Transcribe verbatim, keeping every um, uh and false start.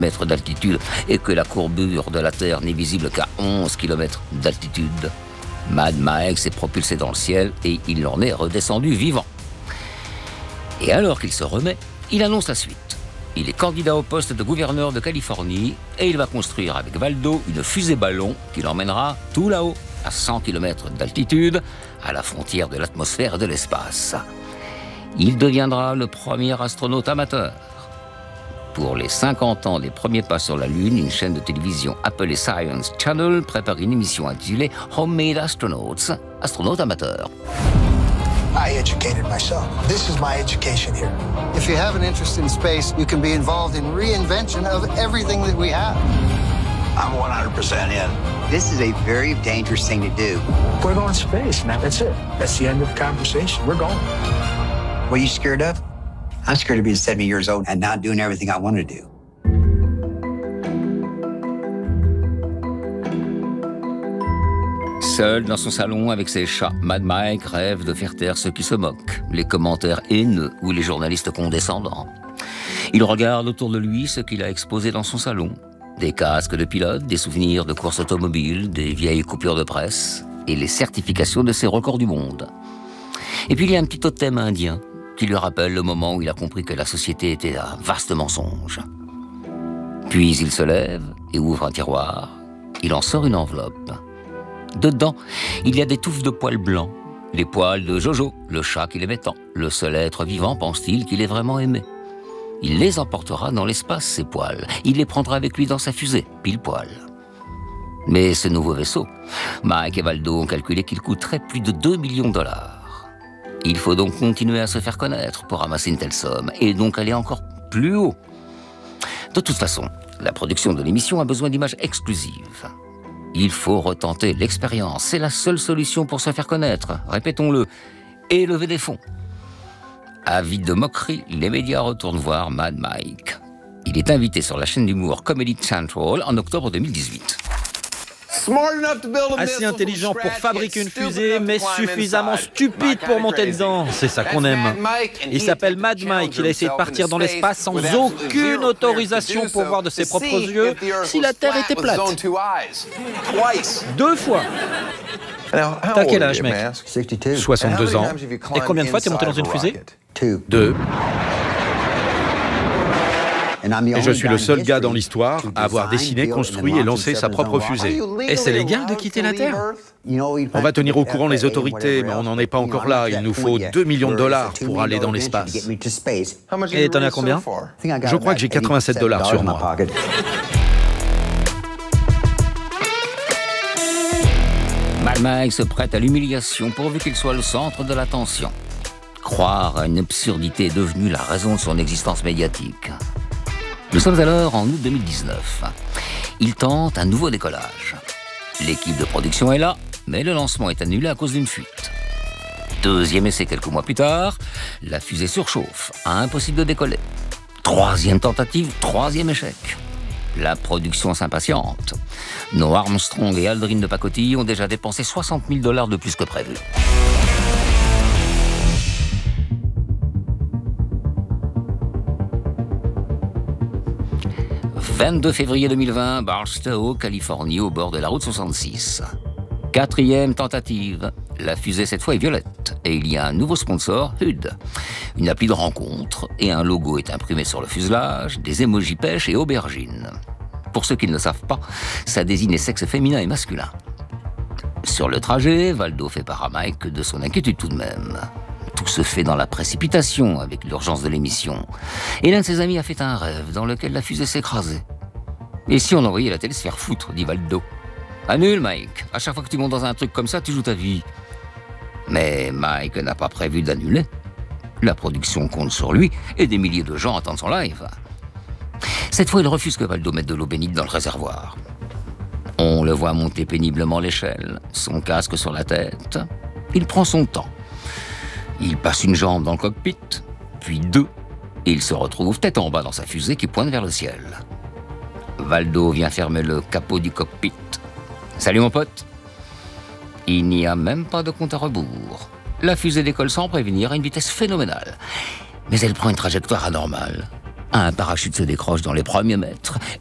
mètres d'altitude et que la courbure de la Terre n'est visible qu'à onze kilomètres d'altitude, Mad Mike s'est propulsé dans le ciel et il en est redescendu vivant. Et alors qu'il se remet, il annonce la suite. Il est candidat au poste de gouverneur de Californie et il va construire avec Valdo une fusée-ballon qui l'emmènera tout là-haut, à cent kilomètres d'altitude, à la frontière de l'atmosphère et de l'espace. Il deviendra le premier astronaute amateur. Pour les cinquante ans des premiers pas sur la Lune, une chaîne de télévision appelée Science Channel prépare une émission intitulée Homemade Astronauts, astronautes amateurs. I educated myself. This is my education here. If you have an interest in space, you can be involved in reinvention of everything that we have. I'm one hundred percent in. This is a very dangerous thing to do. We're going to space, man. That's it. That's the end of the conversation. We're going. What are you scared of? I'm scared of being seventy years old and not doing everything I want to do. Seul dans son salon avec ses chats, Mad Mike rêve de faire taire ceux qui se moquent, les commentaires haineux ou les journalistes condescendants. Il regarde autour de lui ce qu'il a exposé dans son salon. Des casques de pilote, des souvenirs de courses automobiles, des vieilles coupures de presse et les certifications de ses records du monde. Et puis il y a un petit totem indien qui lui rappelle le moment où il a compris que la société était un vaste mensonge. Puis il se lève et ouvre un tiroir. Il en sort une enveloppe. Dedans, il y a des touffes de poils blancs. Les poils de Jojo, le chat qu'il aimait tant. Le seul être vivant, pense-t-il, qu'il ait vraiment aimé. Il les emportera dans l'espace, ces poils. Il les prendra avec lui dans sa fusée, pile poil. Mais ce nouveau vaisseau, Mike et Valdo ont calculé qu'il coûterait plus de deux millions de dollars. Il faut donc continuer à se faire connaître pour amasser une telle somme, et donc aller encore plus haut. De toute façon, la production de l'émission a besoin d'images exclusives. Il faut retenter l'expérience. C'est la seule solution pour se faire connaître. Répétons-le. Et lever des fonds. Avides de moquerie, les médias retournent voir Mad Mike. Il est invité sur la chaîne d'humour Comedy Central en octobre deux mille dix-huit. Assez intelligent pour fabriquer une fusée, mais suffisamment stupide pour monter dedans. C'est ça qu'on aime. Il s'appelle Mad Mike. Il a essayé de partir dans l'espace sans aucune autorisation pour voir de ses propres yeux si la Terre était plate. Deux fois. T'as quel âge, mec? soixante-deux ans. Et combien de fois t'es monté dans une fusée? Deux. Et je suis le seul gars dans l'histoire à avoir dessiné, construit et lancé sa propre fusée. Et c'est légal de quitter la Terre? On va tenir au courant les autorités, mais on n'en est pas encore là. Il nous faut deux millions de dollars pour aller dans l'espace. Et t'en as combien? Je crois que j'ai quatre-vingt-sept dollars sur moi. Mad Mike se prête à l'humiliation pourvu qu'il soit le centre de l'attention. Croire à une absurdité est devenue la raison de son existence médiatique. Nous sommes alors en août deux mille dix-neuf. Il tente un nouveau décollage. L'équipe de production est là, mais le lancement est annulé à cause d'une fuite. Deuxième essai quelques mois plus tard, la fusée surchauffe, impossible de décoller. Troisième tentative, troisième échec. La production s'impatiente. Noah Armstrong et Aldrin de pacotille ont déjà dépensé soixante mille dollars de plus que prévu. vingt-deux février deux mille vingt, Barstow, Californie, au bord de la route soixante-six. Quatrième tentative. La fusée, cette fois, est violette. Et il y a un nouveau sponsor, H U D. Une appli de rencontre et un logo est imprimé sur le fuselage, des émojis pêche et aubergines. Pour ceux qui ne le savent pas, ça désigne les sexes féminins et masculins. Sur le trajet, Valdo fait part à Mike de son inquiétude tout de même. Tout se fait dans la précipitation avec l'urgence de l'émission. Et l'un de ses amis a fait un rêve dans lequel la fusée s'écrasait. Et si on envoyait la télé se faire foutre, dit Valdo. Annule, Mike. À chaque fois que tu montes dans un truc comme ça, tu joues ta vie. Mais Mike n'a pas prévu d'annuler. La production compte sur lui et des milliers de gens attendent son live. Cette fois, il refuse que Valdo mette de l'eau bénite dans le réservoir. On le voit monter péniblement l'échelle, son casque sur la tête. Il prend son temps. Il passe une jambe dans le cockpit, puis deux, et il se retrouve tête en bas dans sa fusée qui pointe vers le ciel. Valdo vient fermer le capot du cockpit. « Salut mon pote !» Il n'y a même pas de compte à rebours. La fusée décolle sans prévenir à une vitesse phénoménale. Mais elle prend une trajectoire anormale. Un parachute se décroche dans les premiers mètres